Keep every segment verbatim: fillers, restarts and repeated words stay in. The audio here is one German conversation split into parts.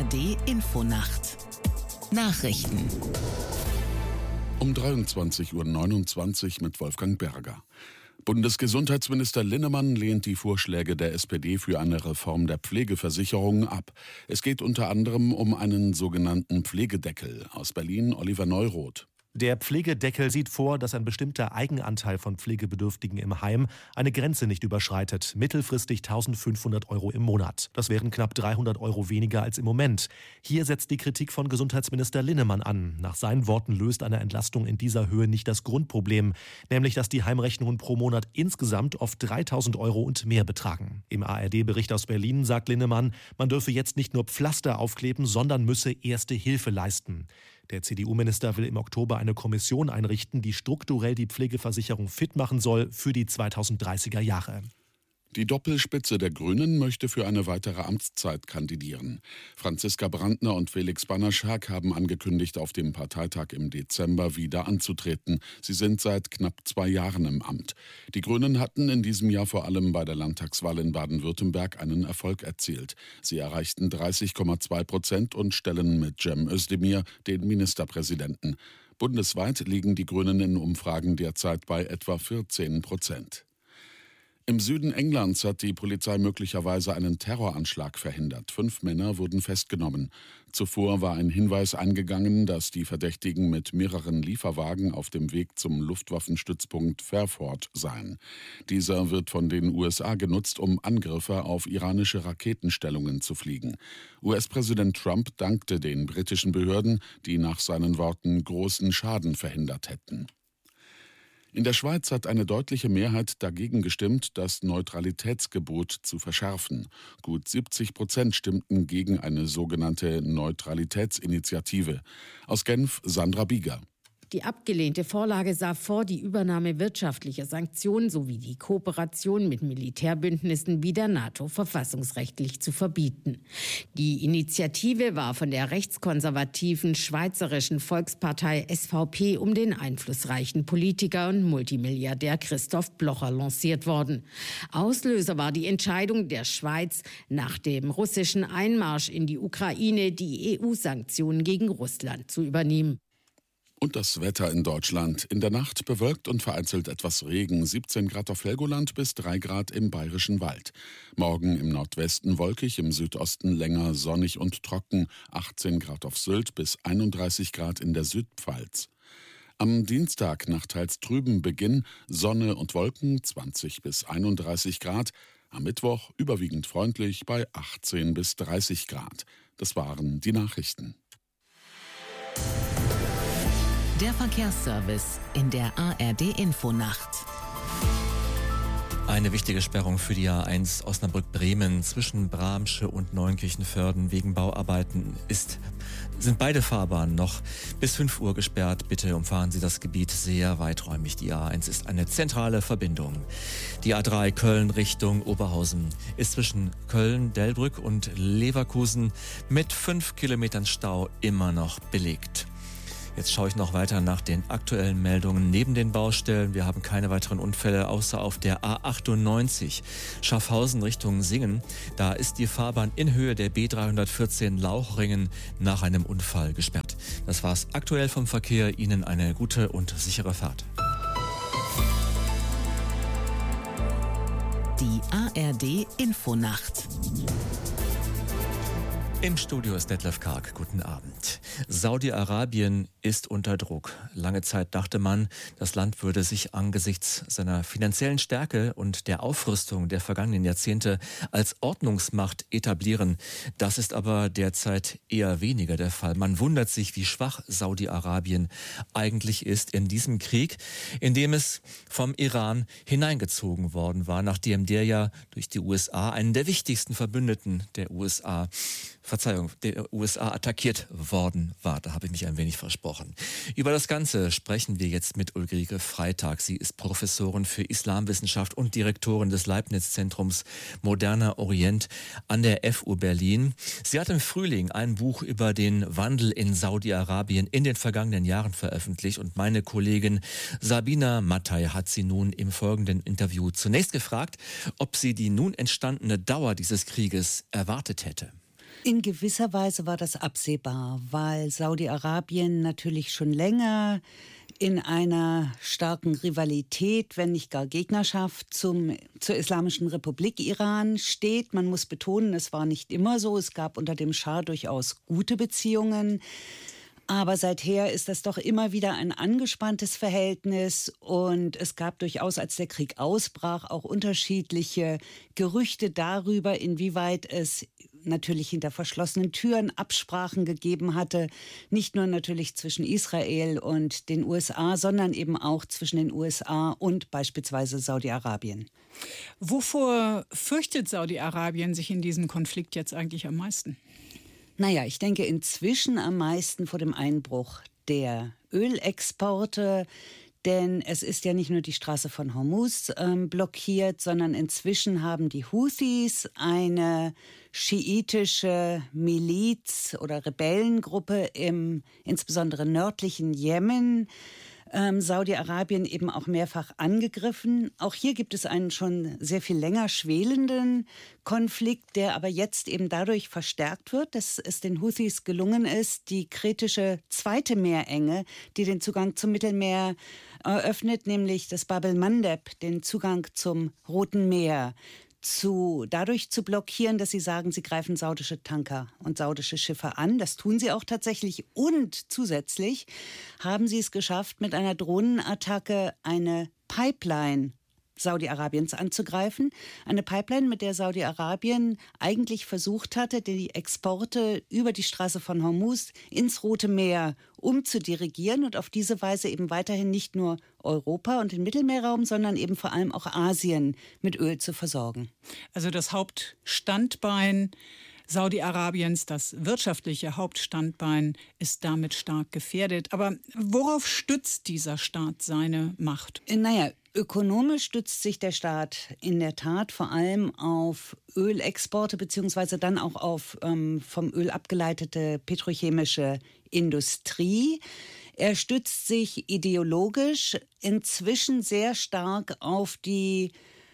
D Infonacht Nachrichten um dreiundzwanzig Uhr neunundzwanzig mit Wolfgang Berger. Bundesgesundheitsminister Linnemann lehnt die Vorschläge der S P D für eine Reform der Pflegeversicherung ab. Es geht unter anderem um einen sogenannten Pflegedeckel. Aus Berlin Oliver Neuroth. Der Pflegedeckel sieht vor, dass ein bestimmter Eigenanteil von Pflegebedürftigen im Heim eine Grenze nicht überschreitet, mittelfristig eintausendfünfhundert Euro im Monat. Das wären knapp dreihundert Euro weniger als im Moment. Hier setzt die Kritik von Gesundheitsminister Linnemann an. Nach seinen Worten löst eine Entlastung in dieser Höhe nicht das Grundproblem, nämlich dass die Heimrechnungen pro Monat insgesamt oft dreitausend Euro und mehr betragen. Im A R D-Bericht aus Berlin sagt Linnemann, man dürfe jetzt nicht nur Pflaster aufkleben, sondern müsse erste Hilfe leisten. Der C D U-Minister will im Oktober eine Kommission einrichten, die strukturell die Pflegeversicherung fit machen soll für die zweitausenddreißiger Jahre. Die Doppelspitze der Grünen möchte für eine weitere Amtszeit kandidieren. Franziska Brandner und Felix Bannerschak haben angekündigt, auf dem Parteitag im Dezember wieder anzutreten. Sie sind seit knapp zwei Jahren im Amt. Die Grünen hatten in diesem Jahr vor allem bei der Landtagswahl in Baden-Württemberg einen Erfolg erzielt. Sie erreichten dreißig Komma zwei Prozent und stellen mit Cem Özdemir den Ministerpräsidenten. Bundesweit liegen die Grünen in Umfragen derzeit bei etwa vierzehn Prozent. Im Süden Englands hat die Polizei möglicherweise einen Terroranschlag verhindert. Fünf Männer wurden festgenommen. Zuvor war ein Hinweis eingegangen, dass die Verdächtigen mit mehreren Lieferwagen auf dem Weg zum Luftwaffenstützpunkt Fairford seien. Dieser wird von den U S A genutzt, um Angriffe auf iranische Raketenstellungen zu fliegen. U S-Präsident Trump dankte den britischen Behörden, die nach seinen Worten großen Schaden verhindert hätten. In der Schweiz hat eine deutliche Mehrheit dagegen gestimmt, das Neutralitätsgebot zu verschärfen. Gut siebzig Prozent stimmten gegen eine sogenannte Neutralitätsinitiative. Aus Genf Sandra Bieger. Die abgelehnte Vorlage sah vor, die Übernahme wirtschaftlicher Sanktionen sowie die Kooperation mit Militärbündnissen wie der NATO verfassungsrechtlich zu verbieten. Die Initiative war von der rechtskonservativen Schweizerischen Volkspartei S V P um den einflussreichen Politiker und Multimilliardär Christoph Blocher lanciert worden. Auslöser war die Entscheidung der Schweiz, nach dem russischen Einmarsch in die Ukraine die E U-Sanktionen gegen Russland zu übernehmen. Und das Wetter in Deutschland. In der Nacht bewölkt und vereinzelt etwas Regen. siebzehn Grad auf Helgoland bis drei Grad im Bayerischen Wald. Morgen im Nordwesten wolkig, im Südosten länger sonnig und trocken. achtzehn Grad auf Sylt bis einunddreißig Grad in der Südpfalz. Am Dienstag nach teils trüben Beginn Sonne und Wolken zwanzig bis einunddreißig Grad. Am Mittwoch überwiegend freundlich bei achtzehn bis dreißig Grad. Das waren die Nachrichten. Der Verkehrsservice in der A R D-Infonacht. Eine wichtige Sperrung für die A eins Osnabrück-Bremen zwischen Bramsche und Neunkirchenvörden wegen Bauarbeiten ist, sind beide Fahrbahnen noch bis fünf Uhr gesperrt. Bitte umfahren Sie das Gebiet sehr weiträumig. Die A eins ist eine zentrale Verbindung. Die A drei Köln Richtung Oberhausen ist zwischen Köln, Delbrück und Leverkusen mit fünf Kilometern Stau immer noch belegt. Jetzt schaue ich noch weiter nach den aktuellen Meldungen neben den Baustellen. Wir haben keine weiteren Unfälle, außer auf der A achtundneunzig Schaffhausen Richtung Singen. Da ist die Fahrbahn in Höhe der B dreihundertvierzehn Lauchringen nach einem Unfall gesperrt. Das war's aktuell vom Verkehr. Ihnen eine gute und sichere Fahrt. Die A R D-Infonacht. Im Studio ist Detlef Karg. Guten Abend. Saudi-Arabien ist unter Druck. Lange Zeit dachte man, das Land würde sich angesichts seiner finanziellen Stärke und der Aufrüstung der vergangenen Jahrzehnte als Ordnungsmacht etablieren. Das ist aber derzeit eher weniger der Fall. Man wundert sich, wie schwach Saudi-Arabien eigentlich ist in diesem Krieg, in dem es vom Iran hineingezogen worden war, nachdem der ja durch die U S A, einen der wichtigsten Verbündeten der U S A, Verzeihung, der U S A attackiert worden war. Da habe ich mich ein wenig versprochen. Über das Ganze sprechen wir jetzt mit Ulrike Freitag. Sie ist Professorin für Islamwissenschaft und Direktorin des Leibniz-Zentrums Moderner Orient an der F U Berlin. Sie hat im Frühling ein Buch über den Wandel in Saudi-Arabien in den vergangenen Jahren veröffentlicht und meine Kollegin Sabina Mattei hat sie nun im folgenden Interview zunächst gefragt, ob sie die nun entstandene Dauer dieses Krieges erwartet hätte. In gewisser Weise war das absehbar, weil Saudi-Arabien natürlich schon länger in einer starken Rivalität, wenn nicht gar Gegnerschaft zum, zur Islamischen Republik Iran steht. Man muss betonen, es war nicht immer so. Es gab unter dem Schah durchaus gute Beziehungen. Aber seither ist das doch immer wieder ein angespanntes Verhältnis und es gab durchaus, als der Krieg ausbrach, auch unterschiedliche Gerüchte darüber, inwieweit es natürlich hinter verschlossenen Türen Absprachen gegeben hatte, nicht nur natürlich zwischen Israel und den U S A, sondern eben auch zwischen den U S A und beispielsweise Saudi-Arabien. Wovor fürchtet Saudi-Arabien sich in diesem Konflikt jetzt eigentlich am meisten? Naja, ich denke inzwischen am meisten vor dem Einbruch der Ölexporte, denn es ist ja nicht nur die Straße von Hormuz ähm, blockiert, sondern inzwischen haben die Houthis, eine schiitische Miliz oder Rebellengruppe im insbesondere nördlichen Jemen, Ähm, Saudi-Arabien eben auch mehrfach angegriffen. Auch hier gibt es einen schon sehr viel länger schwelenden Konflikt, der aber jetzt eben dadurch verstärkt wird, dass es den Houthis gelungen ist, die kritische zweite Meerenge, die den Zugang zum Mittelmeer eröffnet, nämlich das Bab el-Mandeb, den Zugang zum Roten Meer, zu, dadurch zu blockieren, dass sie sagen, sie greifen saudische Tanker und saudische Schiffe an. Das tun sie auch tatsächlich. Und zusätzlich haben sie es geschafft, mit einer Drohnenattacke eine Pipeline Saudi-Arabiens anzugreifen. Eine Pipeline, mit der Saudi-Arabien eigentlich versucht hatte, die Exporte über die Straße von Hormuz ins Rote Meer umzudirigieren und auf diese Weise eben weiterhin nicht nur Europa und den Mittelmeerraum, sondern eben vor allem auch Asien mit Öl zu versorgen. Also das Hauptstandbein Saudi-Arabiens, das wirtschaftliche Hauptstandbein, ist damit stark gefährdet. Aber worauf stützt dieser Staat seine Macht? Naja, ökonomisch stützt sich der Staat in der Tat vor allem auf Ölexporte beziehungsweise dann auch auf ähm, vom Öl abgeleitete petrochemische Industrie. Er stützt sich ideologisch inzwischen sehr stark auf die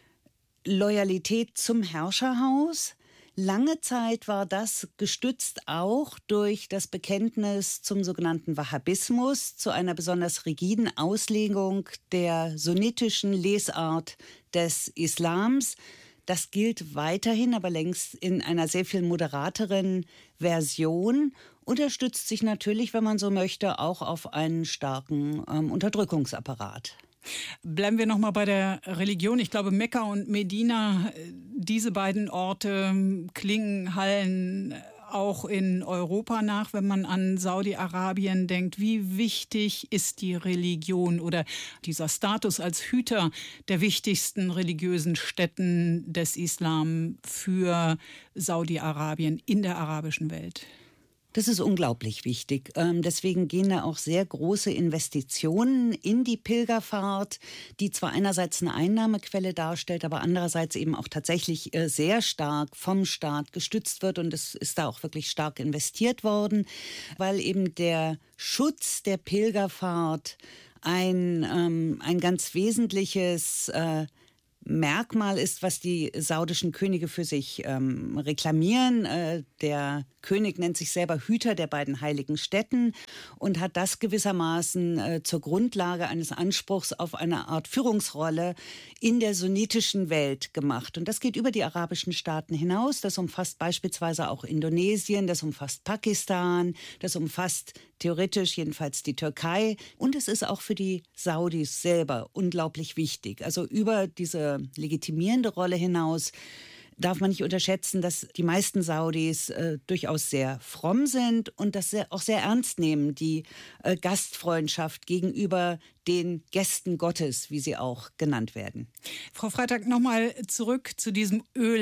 Loyalität zum Herrscherhaus. Lange Zeit war das gestützt auch durch das Bekenntnis zum sogenannten Wahhabismus, zu einer besonders rigiden Auslegung der sunnitischen Lesart des Islams. Das gilt weiterhin, aber längst in einer sehr viel moderateren Version. Und er stützt sich natürlich, wenn man so möchte, auch auf einen starken ähm, Unterdrückungsapparat. Bleiben wir noch mal bei der Religion. Ich glaube, Mekka und Medina, diese beiden Orte klingen, hallen auch in Europa nach, wenn man an Saudi-Arabien denkt. Wie wichtig ist die Religion oder dieser Status als Hüter der wichtigsten religiösen Stätten des Islam für Saudi-Arabien in der arabischen Welt? Das ist unglaublich wichtig. Deswegen gehen da auch sehr große Investitionen in die Pilgerfahrt, die zwar einerseits eine Einnahmequelle darstellt, aber andererseits eben auch tatsächlich sehr stark vom Staat gestützt wird. Und es ist da auch wirklich stark investiert worden, weil eben der Schutz der Pilgerfahrt ein, ähm, ein ganz wesentliches äh, Merkmal ist, was die saudischen Könige für sich ähm, reklamieren. Äh, der König nennt sich selber Hüter der beiden heiligen Stätten und hat das gewissermaßen äh, zur Grundlage eines Anspruchs auf eine Art Führungsrolle in der sunnitischen Welt gemacht. Und das geht über die arabischen Staaten hinaus. Das umfasst beispielsweise auch Indonesien, das umfasst Pakistan, das umfasst theoretisch jedenfalls die Türkei. Und es ist auch für die Saudis selber unglaublich wichtig. Also über diese legitimierende Rolle hinaus darf man nicht unterschätzen, dass die meisten Saudis äh, durchaus sehr fromm sind und das sehr, auch sehr ernst nehmen, die äh, Gastfreundschaft gegenüber den Gästen Gottes, wie sie auch genannt werden. Frau Freitag, nochmal zurück zu diesem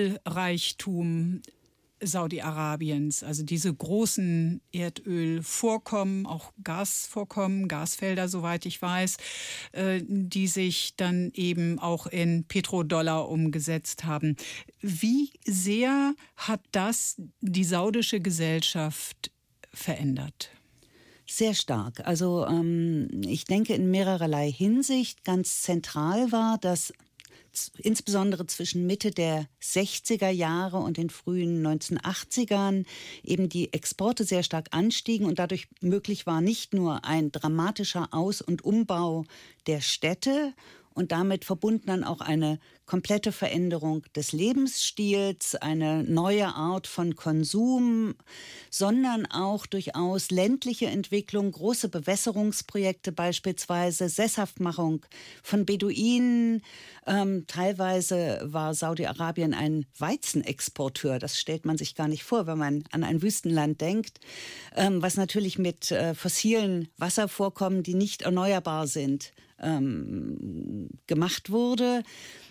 Ölreichtum Saudi-Arabiens, also diese großen Erdölvorkommen, auch Gasvorkommen, Gasfelder, soweit ich weiß, äh, die sich dann eben auch in Petrodollar umgesetzt haben. Wie sehr hat das die saudische Gesellschaft verändert? Sehr stark. Also ähm, ich denke in mehrerlei Hinsicht ganz zentral war, dass insbesondere zwischen Mitte der sechziger Jahre und den frühen neunzehnhundertachtzigern eben die Exporte sehr stark anstiegen und dadurch möglich war nicht nur ein dramatischer Aus- und Umbau der Städte und damit verbunden dann auch eine komplette Veränderung des Lebensstils, eine neue Art von Konsum, sondern auch durchaus ländliche Entwicklung, große Bewässerungsprojekte beispielsweise, Sesshaftmachung von Beduinen. Ähm, teilweise war Saudi-Arabien ein Weizenexporteur. Das stellt man sich gar nicht vor, wenn man an ein Wüstenland denkt, ähm, was natürlich mit äh, fossilen Wasservorkommen, die nicht erneuerbar sind, ähm, gemacht wurde.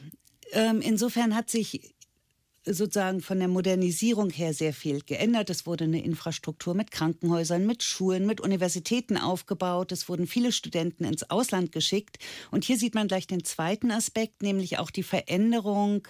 Ähm, insofern hat sich sozusagen von der Modernisierung her sehr viel geändert. Es wurde eine Infrastruktur mit Krankenhäusern, mit Schulen, mit Universitäten aufgebaut. Es wurden viele Studenten ins Ausland geschickt. Und hier sieht man gleich den zweiten Aspekt, nämlich auch die Veränderung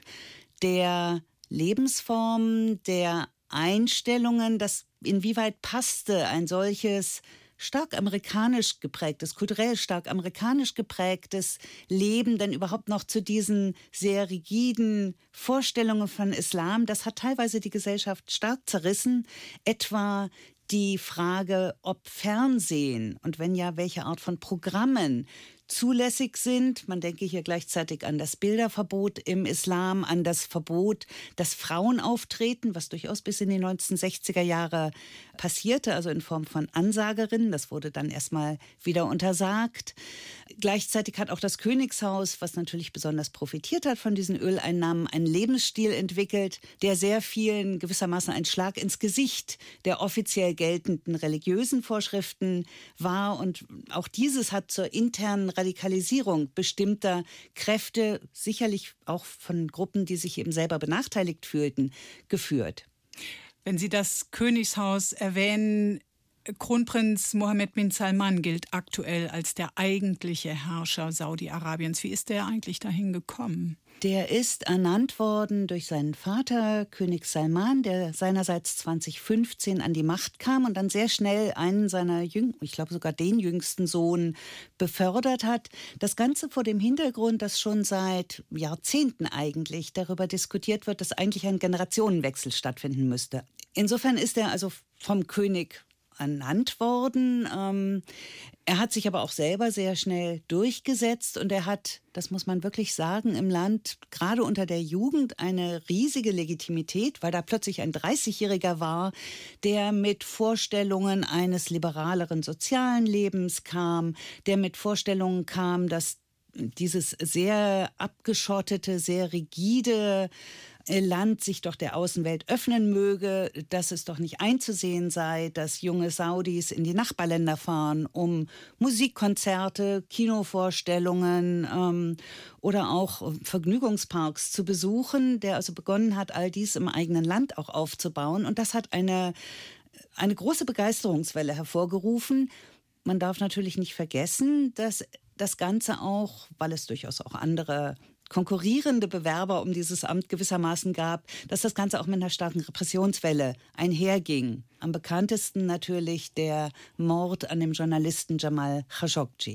der Lebensformen, der Einstellungen, dass inwieweit passte ein solches stark amerikanisch geprägtes, kulturell stark amerikanisch geprägtes Leben denn überhaupt noch zu diesen sehr rigiden Vorstellungen von Islam. Das hat teilweise die Gesellschaft stark zerrissen, etwa die Frage, ob Fernsehen und wenn ja, welche Art von Programmen zulässig sind. Man denke hier gleichzeitig an das Bilderverbot im Islam, an das Verbot, dass Frauen auftreten, was durchaus bis in die neunzehnhundertsechziger Jahre passierte, also in Form von Ansagerinnen. Das wurde dann erstmal wieder untersagt. Gleichzeitig hat auch das Königshaus, was natürlich besonders profitiert hat von diesen Öleinnahmen, einen Lebensstil entwickelt, der sehr vielen gewissermaßen ein Schlag ins Gesicht der offiziell geltenden religiösen Vorschriften war. Und auch dieses hat zur internen Radikalisierung bestimmter Kräfte, sicherlich auch von Gruppen, die sich eben selber benachteiligt fühlten, geführt. Wenn Sie das Königshaus erwähnen, Kronprinz Mohammed bin Salman gilt aktuell als der eigentliche Herrscher Saudi-Arabiens. Wie ist der eigentlich dahin gekommen? Der ist ernannt worden durch seinen Vater, König Salman, der seinerseits zweitausendfünfzehn an die Macht kam und dann sehr schnell einen seiner jüngsten, ich glaube sogar den jüngsten Sohn, befördert hat. Das Ganze vor dem Hintergrund, dass schon seit Jahrzehnten eigentlich darüber diskutiert wird, dass eigentlich ein Generationenwechsel stattfinden müsste. Insofern ist er also vom König ernannt worden. Ähm, er hat sich aber auch selber sehr schnell durchgesetzt und er hat, das muss man wirklich sagen, im Land gerade unter der Jugend eine riesige Legitimität, weil da plötzlich ein dreißigjähriger war, der mit Vorstellungen eines liberaleren sozialen Lebens kam, der mit Vorstellungen kam, dass dieses sehr abgeschottete, sehr rigide Land sich doch der Außenwelt öffnen möge, dass es doch nicht einzusehen sei, dass junge Saudis in die Nachbarländer fahren, um Musikkonzerte, Kinovorstellungen ähm, oder auch Vergnügungsparks zu besuchen, der also begonnen hat, all dies im eigenen Land auch aufzubauen. Und das hat eine, eine große Begeisterungswelle hervorgerufen. Man darf natürlich nicht vergessen, dass das Ganze auch, weil es durchaus auch andere konkurrierende Bewerber um dieses Amt gewissermaßen gab, dass das Ganze auch mit einer starken Repressionswelle einherging. Am bekanntesten natürlich der Mord an dem Journalisten Jamal Khashoggi.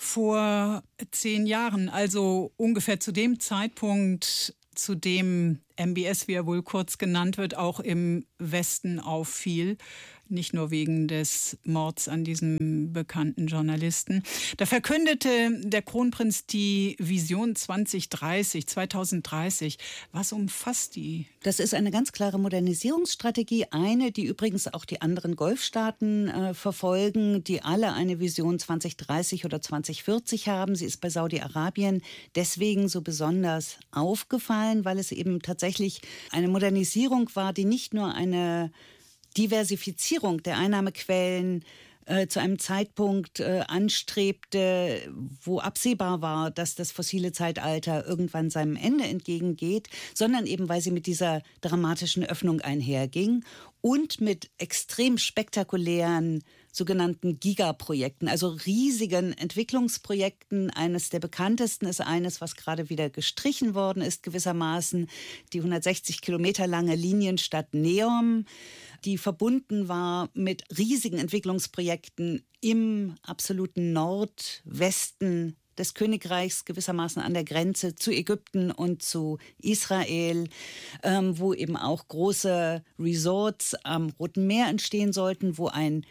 Vor zehn Jahren, also ungefähr zu dem Zeitpunkt, zu dem M B S, wie er wohl kurz genannt wird, auch im Westen auffiel. Nicht nur wegen des Mords an diesem bekannten Journalisten. Da verkündete der Kronprinz die Vision zwanzig dreißig, zweitausenddreißig. Was umfasst die? Das ist eine ganz klare Modernisierungsstrategie. Eine, die übrigens auch die anderen Golfstaaten äh, verfolgen, die alle eine Vision zwanzig dreißig oder zwanzig vierzig haben. Sie ist bei Saudi-Arabien deswegen so besonders aufgefallen, weil es eben tatsächlich eine Modernisierung war, die nicht nur eine Diversifizierung der Einnahmequellen äh, zu einem Zeitpunkt äh, anstrebte, wo absehbar war, dass das fossile Zeitalter irgendwann seinem Ende entgegengeht, sondern eben, weil sie mit dieser dramatischen Öffnung einherging und mit extrem spektakulären sogenannten Gigaprojekten, also riesigen Entwicklungsprojekten. Eines der bekanntesten ist eines, was gerade wieder gestrichen worden ist, gewissermaßen die hundertsechzig Kilometer lange Linienstadt Neom, die verbunden war mit riesigen Entwicklungsprojekten im absoluten Nordwesten des Königreichs, gewissermaßen an der Grenze zu Ägypten und zu Israel, ähm, wo eben auch große Resorts am Roten Meer entstehen sollten, wo ein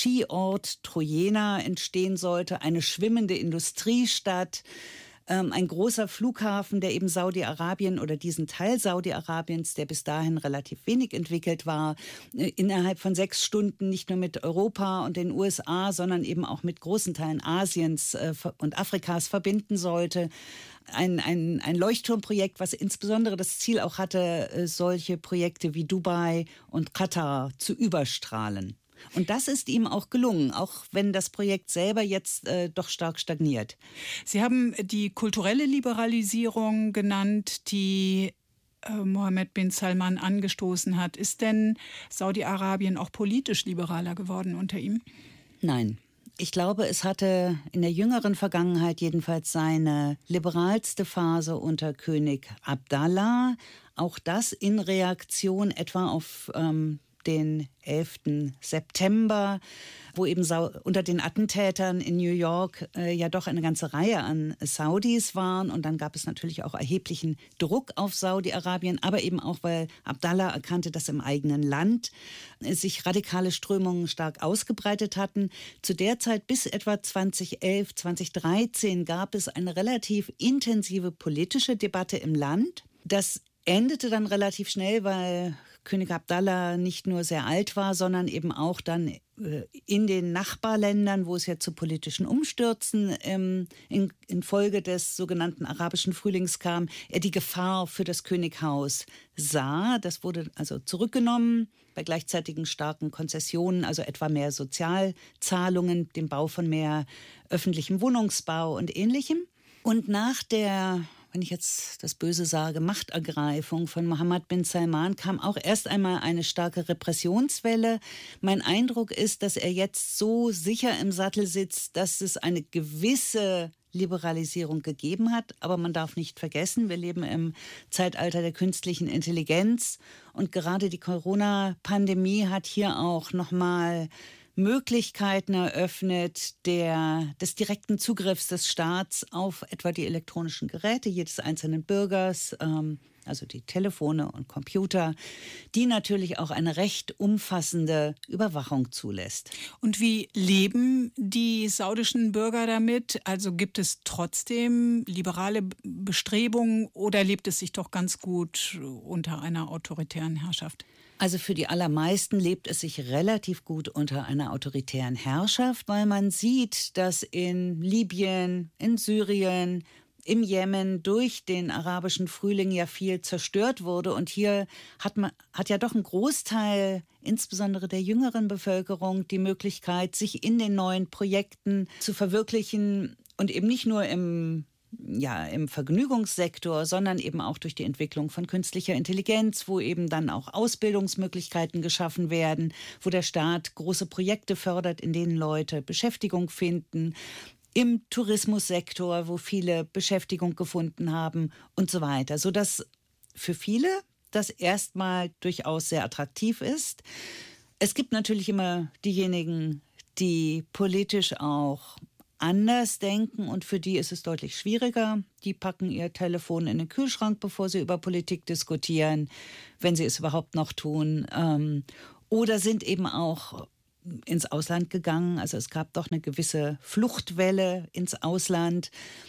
Skiort Trojena entstehen sollte, eine schwimmende Industriestadt, ähm, ein großer Flughafen, der eben Saudi-Arabien oder diesen Teil Saudi-Arabiens, der bis dahin relativ wenig entwickelt war, äh, innerhalb von sechs Stunden nicht nur mit Europa und den U S A, sondern eben auch mit großen Teilen Asiens äh, und Afrikas verbinden sollte. Ein, ein, ein Leuchtturmprojekt, was insbesondere das Ziel auch hatte, äh, solche Projekte wie Dubai und Katar zu überstrahlen. Und das ist ihm auch gelungen, auch wenn das Projekt selber jetzt äh, doch stark stagniert. Sie haben die kulturelle Liberalisierung genannt, die äh, Mohammed bin Salman angestoßen hat. Ist denn Saudi-Arabien auch politisch liberaler geworden unter ihm? Nein. Ich glaube, es hatte in der jüngeren Vergangenheit jedenfalls seine liberalste Phase unter König Abdallah. Auch das in Reaktion etwa auf ähm, den elften September, wo eben Sau- unter den Attentätern in New York äh, ja doch eine ganze Reihe an Saudis waren. Und dann gab es natürlich auch erheblichen Druck auf Saudi-Arabien, aber eben auch, weil Abdallah erkannte, dass im eigenen Land äh, sich radikale Strömungen stark ausgebreitet hatten. Zu der Zeit bis etwa zweitausendelf, zweitausenddreizehn gab es eine relativ intensive politische Debatte im Land. Das endete dann relativ schnell, weil König Abdallah nicht nur sehr alt war, sondern eben auch dann äh, in den Nachbarländern, wo es ja zu politischen Umstürzen ähm, in, infolge des sogenannten arabischen Frühlings kam, er die Gefahr für das Könighaus sah. Das wurde also zurückgenommen bei gleichzeitigen starken Konzessionen, also etwa mehr Sozialzahlungen, dem Bau von mehr öffentlichem Wohnungsbau und Ähnlichem. Und nach der, wenn ich jetzt das Böse sage, Machtergreifung von Mohammed bin Salman kam auch erst einmal eine starke Repressionswelle. Mein Eindruck ist, dass er jetzt so sicher im Sattel sitzt, dass es eine gewisse Liberalisierung gegeben hat. Aber man darf nicht vergessen, wir leben im Zeitalter der künstlichen Intelligenz. Und gerade die Corona-Pandemie hat hier auch nochmal Möglichkeiten eröffnet der, des direkten Zugriffs des Staats auf etwa die elektronischen Geräte jedes einzelnen Bürgers, ähm, also die Telefone und Computer, die natürlich auch eine recht umfassende Überwachung zulässt. Und wie leben die saudischen Bürger damit? Also gibt es trotzdem liberale Bestrebungen oder lebt es sich doch ganz gut unter einer autoritären Herrschaft? Also für die allermeisten lebt es sich relativ gut unter einer autoritären Herrschaft, weil man sieht, dass in Libyen, in Syrien, im Jemen durch den arabischen Frühling ja viel zerstört wurde. Und hier hat man hat ja doch ein Großteil, insbesondere der jüngeren Bevölkerung, die Möglichkeit, sich in den neuen Projekten zu verwirklichen und eben nicht nur im ja, im Vergnügungssektor, sondern eben auch durch die Entwicklung von künstlicher Intelligenz, wo eben dann auch Ausbildungsmöglichkeiten geschaffen werden, wo der Staat große Projekte fördert, in denen Leute Beschäftigung finden, im Tourismussektor, wo viele Beschäftigung gefunden haben und so weiter, sodass für viele das erstmal durchaus sehr attraktiv ist. Es gibt natürlich immer diejenigen, die politisch auch anders denken und für die ist es deutlich schwieriger. Die packen ihr Telefon in den Kühlschrank, bevor sie über Politik diskutieren, wenn sie es überhaupt noch tun. Ähm, oder sind eben auch ins Ausland gegangen. Also es gab doch eine gewisse Fluchtwelle ins Ausland.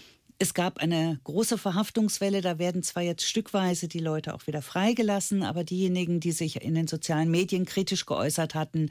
Es gab eine große Verhaftungswelle. Da werden zwar jetzt stückweise die Leute auch wieder freigelassen, aber diejenigen, die sich in den sozialen Medien kritisch geäußert hatten,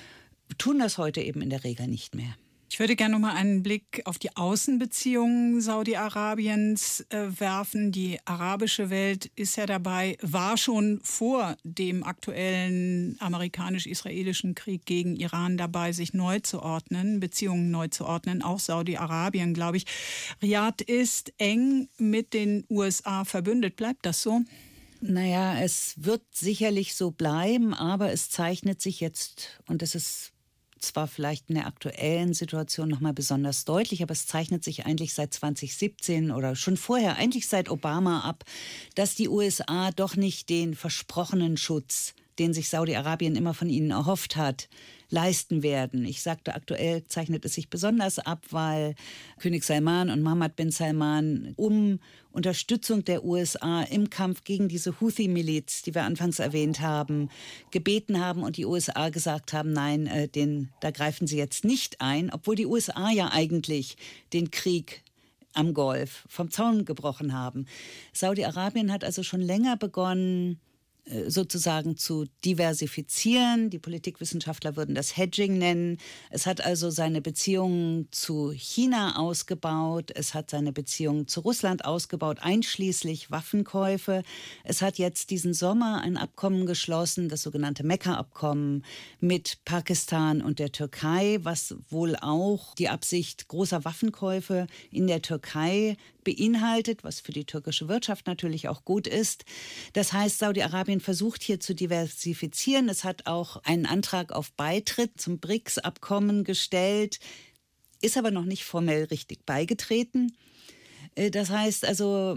tun das heute eben in der Regel nicht mehr. Ich würde gerne noch mal einen Blick auf die Außenbeziehungen Saudi-Arabiens äh, werfen. Die arabische Welt ist ja dabei, war schon vor dem aktuellen amerikanisch-israelischen Krieg gegen Iran dabei, sich neu zu ordnen, Beziehungen neu zu ordnen, auch Saudi-Arabien, glaube ich. Riad ist eng mit den U S A verbündet. Bleibt das so? Naja, es wird sicherlich so bleiben, aber es zeichnet sich jetzt, und das ist zwar vielleicht in der aktuellen Situation noch mal besonders deutlich, aber es zeichnet sich eigentlich seit zwanzig siebzehn oder schon vorher, eigentlich seit Obama ab, dass die U S A doch nicht den versprochenen Schutz den sich Saudi-Arabien immer von ihnen erhofft hat, leisten werden. Ich sagte, aktuell zeichnet es sich besonders ab, weil König Salman und Mohammed bin Salman um Unterstützung der U S A im Kampf gegen diese Houthi-Miliz, die wir anfangs erwähnt haben, gebeten haben und die U S A gesagt haben, nein, äh, den, da greifen sie jetzt nicht ein, obwohl die U S A ja eigentlich den Krieg am Golf vom Zaun gebrochen haben. Saudi-Arabien hat also schon länger begonnen, sozusagen zu diversifizieren. Die Politikwissenschaftler würden das Hedging nennen. Es hat also seine Beziehungen zu China ausgebaut. Es hat seine Beziehungen zu Russland ausgebaut, einschließlich Waffenkäufe. Es hat jetzt diesen Sommer ein Abkommen geschlossen, das sogenannte Mekka-Abkommen mit Pakistan und der Türkei, was wohl auch die Absicht großer Waffenkäufe in der Türkei beinhaltet, was für die türkische Wirtschaft natürlich auch gut ist. Das heißt, Saudi-Arabien versucht hier zu diversifizieren. Es hat auch einen Antrag auf Beitritt zum B R I C S-Abkommen gestellt, ist aber noch nicht formell richtig beigetreten. Das heißt also,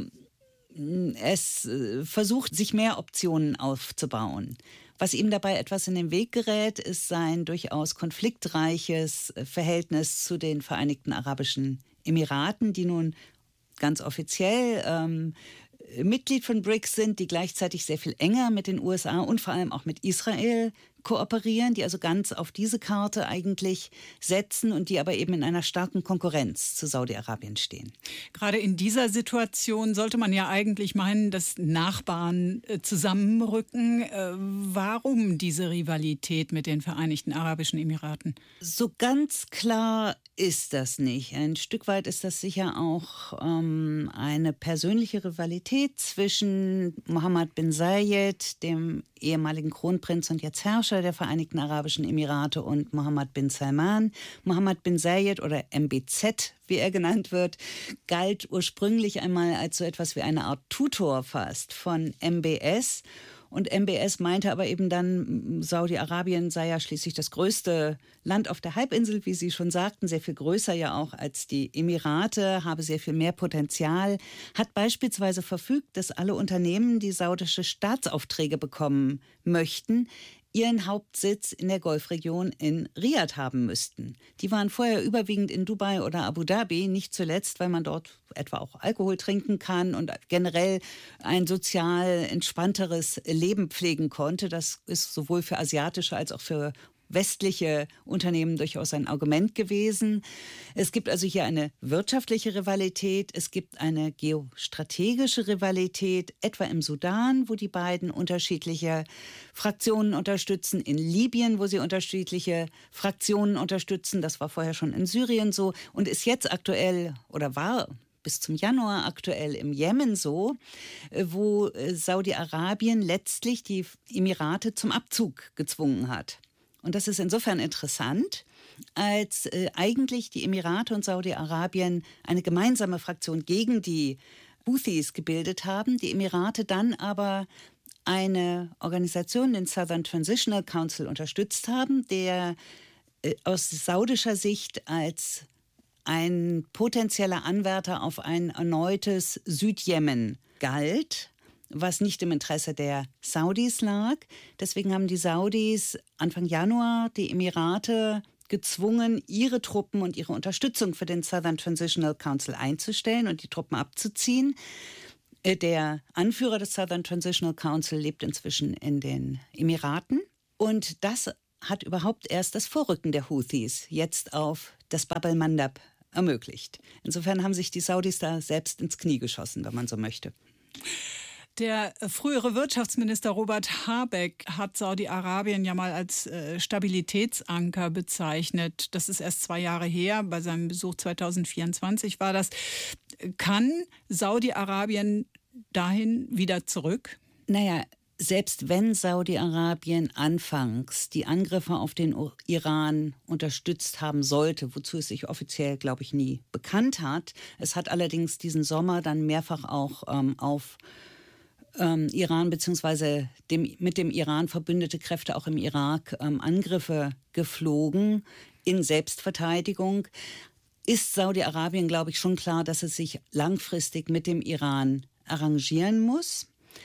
es versucht, sich mehr Optionen aufzubauen. Was ihm dabei etwas in den Weg gerät, ist sein durchaus konfliktreiches Verhältnis zu den Vereinigten Arabischen Emiraten, die nun ganz offiziell ähm, Mitglied von B R I C S sind, die gleichzeitig sehr viel enger mit den U S A und vor allem auch mit Israel kooperieren, die also ganz auf diese Karte eigentlich setzen und die aber eben in einer starken Konkurrenz zu Saudi-Arabien stehen. Gerade in dieser Situation sollte man ja eigentlich meinen, dass Nachbarn äh, zusammenrücken. Äh, warum diese Rivalität mit den Vereinigten Arabischen Emiraten? So ganz klar ist das nicht. Ein Stück weit ist das sicher auch ähm, eine persönliche Rivalität zwischen Mohammed bin Zayed, dem ehemaligen Kronprinz und jetzt Herrscher der Vereinigten Arabischen Emirate, und Mohammed bin Salman. Mohammed bin Zayed oder M B Z, wie er genannt wird, galt ursprünglich einmal als so etwas wie eine Art Tutor fast von M B S. Und M B S meinte aber eben dann, Saudi-Arabien sei ja schließlich das größte Land auf der Halbinsel, wie Sie schon sagten, sehr viel größer ja auch als die Emirate, habe sehr viel mehr Potenzial, hat beispielsweise verfügt, dass alle Unternehmen, die saudische Staatsaufträge bekommen möchten, ihren Hauptsitz in der Golfregion in Riyadh haben müssten. Die waren vorher überwiegend in Dubai oder Abu Dhabi, nicht zuletzt, weil man dort etwa auch Alkohol trinken kann und generell ein sozial entspannteres Leben pflegen konnte. Das ist sowohl für asiatische als auch für westliche Unternehmen durchaus ein Argument gewesen. Es gibt also hier eine wirtschaftliche Rivalität, es gibt eine geostrategische Rivalität, etwa im Sudan, wo die beiden unterschiedliche Fraktionen unterstützen, in Libyen, wo sie unterschiedliche Fraktionen unterstützen, das war vorher schon in Syrien so und ist jetzt aktuell oder war bis zum Januar aktuell im Jemen so, wo Saudi-Arabien letztlich die Emirate zum Abzug gezwungen hat. Und das ist insofern interessant, als äh, eigentlich die Emirate und Saudi-Arabien eine gemeinsame Fraktion gegen die Houthis gebildet haben, die Emirate dann aber eine Organisation, den Southern Transitional Council, unterstützt haben, der äh, aus saudischer Sicht als ein potenzieller Anwärter auf ein erneutes Südjemen galt, was nicht im Interesse der Saudis lag. Deswegen haben die Saudis Anfang Januar die Emirate gezwungen, ihre Truppen und ihre Unterstützung für den Southern Transitional Council einzustellen und die Truppen abzuziehen. Der Anführer des Southern Transitional Council lebt inzwischen in den Emiraten. Und das hat überhaupt erst das Vorrücken der Houthis jetzt auf das Bab el-Mandab ermöglicht. Insofern haben sich die Saudis da selbst ins Knie geschossen, wenn man so möchte. Der frühere Wirtschaftsminister Robert Habeck hat Saudi-Arabien ja mal als äh, Stabilitätsanker bezeichnet. Das ist erst zwei Jahre her, bei seinem Besuch zwanzig vierundzwanzig war das. Kann Saudi-Arabien dahin wieder zurück? Naja, selbst wenn Saudi-Arabien anfangs die Angriffe auf den Iran unterstützt haben sollte, wozu es sich offiziell, glaube ich, nie bekannt hat, es hat allerdings diesen Sommer dann mehrfach auch ähm, auf Ähm, Iran bzw. Dem, mit dem Iran verbündete Kräfte auch im Irak ähm, Angriffe geflogen in Selbstverteidigung, ist Saudi-Arabien, glaube ich, schon klar, dass es sich langfristig mit dem Iran arrangieren muss.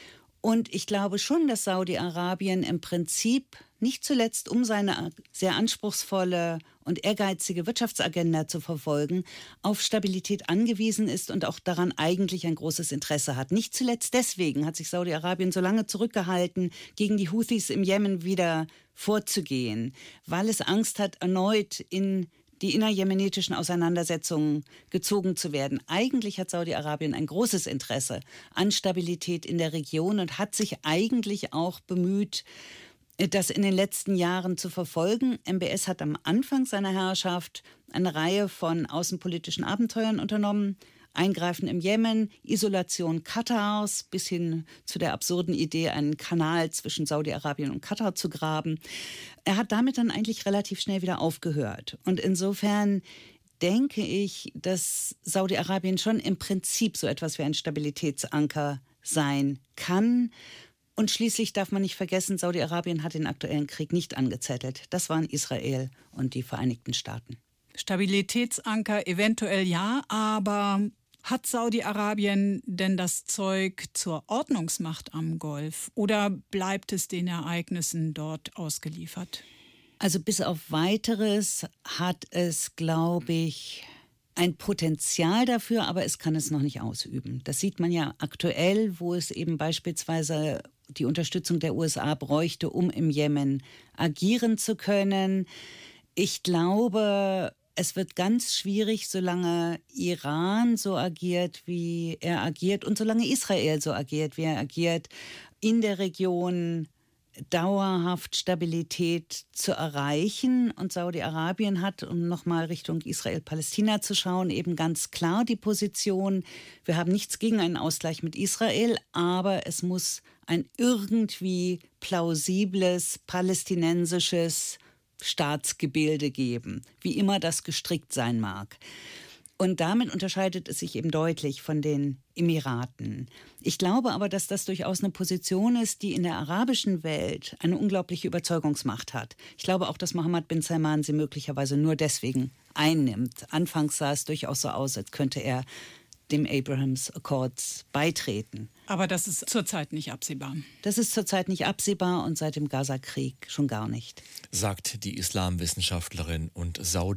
Und ich glaube schon, dass Saudi-Arabien im Prinzip nicht zuletzt, um seine sehr anspruchsvolle und ehrgeizige Wirtschaftsagenda zu verfolgen, auf Stabilität angewiesen ist und auch daran eigentlich ein großes Interesse hat. Nicht zuletzt deswegen hat sich Saudi-Arabien so lange zurückgehalten, gegen die Houthis im Jemen wieder vorzugehen, weil es Angst hat, erneut in die innerjemenitischen Auseinandersetzungen gezogen zu werden. Eigentlich hat Saudi-Arabien ein großes Interesse an Stabilität in der Region und hat sich eigentlich auch bemüht, das in den letzten Jahren zu verfolgen. M B S hat am Anfang seiner Herrschaft eine Reihe von außenpolitischen Abenteuern unternommen. Eingreifen im Jemen, Isolation Katars bis hin zu der absurden Idee, einen Kanal zwischen Saudi-Arabien und Katar zu graben. Er hat damit dann eigentlich relativ schnell wieder aufgehört. Und insofern denke ich, dass Saudi-Arabien schon im Prinzip so etwas wie ein Stabilitätsanker sein kann. Und schließlich darf man nicht vergessen, Saudi-Arabien hat den aktuellen Krieg nicht angezettelt. Das waren Israel und die Vereinigten Staaten. Stabilitätsanker eventuell ja, aber hat Saudi-Arabien denn das Zeug zur Ordnungsmacht am Golf oder bleibt es den Ereignissen dort ausgeliefert? Also bis auf Weiteres hat es, glaube ich, ein Potenzial dafür, aber es kann es noch nicht ausüben. Das sieht man ja aktuell, wo es eben beispielsweise die Unterstützung der U S A bräuchte, um im Jemen agieren zu können. Ich glaube, es wird ganz schwierig, solange Iran so agiert, wie er agiert und solange Israel so agiert, wie er agiert, in der Region dauerhaft Stabilität zu erreichen. Und Saudi-Arabien hat, um nochmal Richtung Israel-Palästina zu schauen, eben ganz klar die Position, wir haben nichts gegen einen Ausgleich mit Israel, aber es muss ein irgendwie plausibles palästinensisches Staatsgebilde geben, wie immer das gestrickt sein mag. Und damit unterscheidet es sich eben deutlich von den Emiraten. Ich glaube aber, dass das durchaus eine Position ist, die in der arabischen Welt eine unglaubliche Überzeugungsmacht hat. Ich glaube auch, dass Mohammed bin Salman sie möglicherweise nur deswegen einnimmt. Anfangs sah es durchaus so aus, als könnte er dem Abrahams Accords beitreten. Aber das ist zurzeit nicht absehbar. Das ist zurzeit nicht absehbar und seit dem Gaza-Krieg schon gar nicht. Sagt die Islamwissenschaftlerin und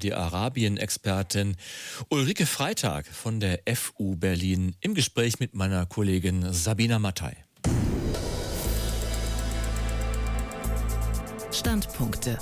Saudi-Arabien-Expertin Ulrike Freitag von der F U Berlin im Gespräch mit meiner Kollegin Sabina Mattei. Standpunkte.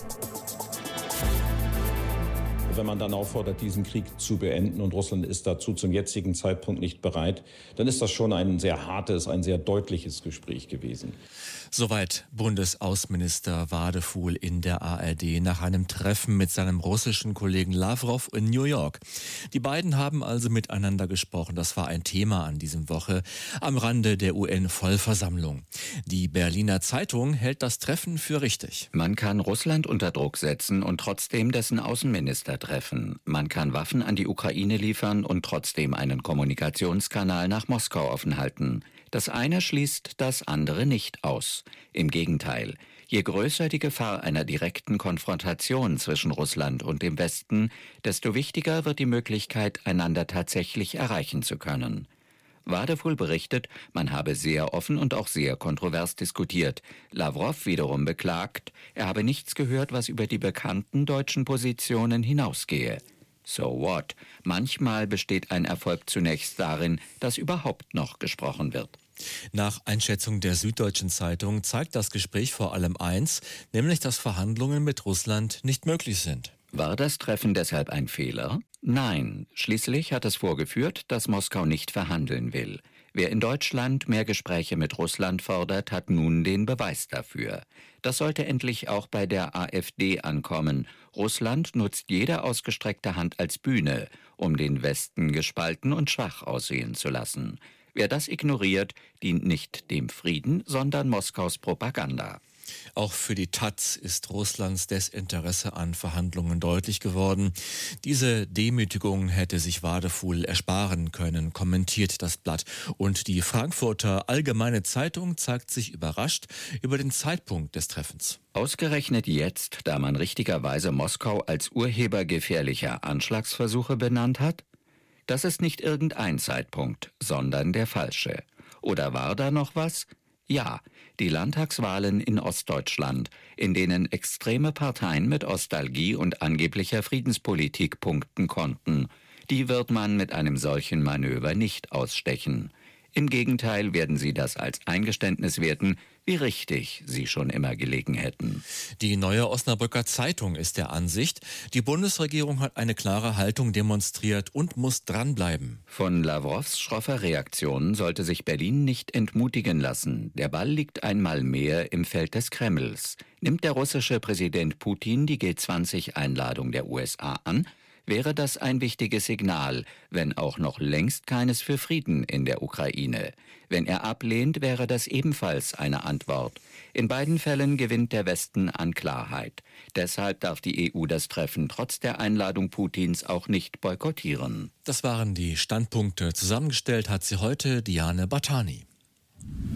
Wenn man dann auffordert, diesen Krieg zu beenden und Russland ist dazu zum jetzigen Zeitpunkt nicht bereit, dann ist das schon ein sehr hartes, ein sehr deutliches Gespräch gewesen. Soweit Bundesaußenminister Wadefuhl in der A R D nach einem Treffen mit seinem russischen Kollegen Lavrov in New York. Die beiden haben also miteinander gesprochen. Das war ein Thema an diesem Woche am Rande der U N-Vollversammlung. Die Berliner Zeitung hält das Treffen für richtig. Man kann Russland unter Druck setzen und trotzdem dessen Außenminister treffen. Man kann Waffen an die Ukraine liefern und trotzdem einen Kommunikationskanal nach Moskau offen halten. Das eine schließt das andere nicht aus. Im Gegenteil, je größer die Gefahr einer direkten Konfrontation zwischen Russland und dem Westen, desto wichtiger wird die Möglichkeit, einander tatsächlich erreichen zu können. Wadefuhl berichtet, man habe sehr offen und auch sehr kontrovers diskutiert. Lavrov wiederum beklagt, er habe nichts gehört, was über die bekannten deutschen Positionen hinausgehe. So what? Manchmal besteht ein Erfolg zunächst darin, dass überhaupt noch gesprochen wird. Nach Einschätzung der Süddeutschen Zeitung zeigt das Gespräch vor allem eins, nämlich dass Verhandlungen mit Russland nicht möglich sind. War das Treffen deshalb ein Fehler? Nein. Schließlich hat es vorgeführt, dass Moskau nicht verhandeln will. Wer in Deutschland mehr Gespräche mit Russland fordert, hat nun den Beweis dafür. Das sollte endlich auch bei der AfD ankommen. Russland nutzt jede ausgestreckte Hand als Bühne, um den Westen gespalten und schwach aussehen zu lassen. Wer das ignoriert, dient nicht dem Frieden, sondern Moskaus Propaganda. Auch für die Taz ist Russlands Desinteresse an Verhandlungen deutlich geworden. Diese Demütigung hätte sich Wadefuhl ersparen können, kommentiert das Blatt. Und die Frankfurter Allgemeine Zeitung zeigt sich überrascht über den Zeitpunkt des Treffens. Ausgerechnet jetzt, da man richtigerweise Moskau als Urheber gefährlicher Anschlagsversuche benannt hat? Das ist nicht irgendein Zeitpunkt, sondern der falsche. Oder war da noch was? Ja, die Landtagswahlen in Ostdeutschland, in denen extreme Parteien mit Ostalgie und angeblicher Friedenspolitik punkten konnten, die wird man mit einem solchen Manöver nicht ausstechen. Im Gegenteil werden sie das als Eingeständnis werten, wie richtig sie schon immer gelegen hätten. Die Neue Osnabrücker Zeitung ist der Ansicht, die Bundesregierung hat eine klare Haltung demonstriert und muss dranbleiben. Von Lawrows schroffer Reaktion sollte sich Berlin nicht entmutigen lassen. Der Ball liegt einmal mehr im Feld des Kremls. Nimmt der russische Präsident Putin die G zwanzig Einladung der U S A an, wäre das ein wichtiges Signal, wenn auch noch längst keines für Frieden in der Ukraine. Wenn er ablehnt, wäre das ebenfalls eine Antwort. In beiden Fällen gewinnt der Westen an Klarheit. Deshalb darf die E U das Treffen trotz der Einladung Putins auch nicht boykottieren. Das waren die Standpunkte. Zusammengestellt hat sie heute Diane Batani.